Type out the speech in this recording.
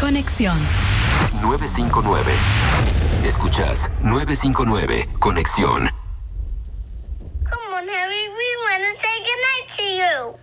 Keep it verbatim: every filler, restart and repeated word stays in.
Conexión. nueve cinco nueve. Escuchas nueve cinco nueve. Conexión. Come on, Harry. We want to say goodnight to you.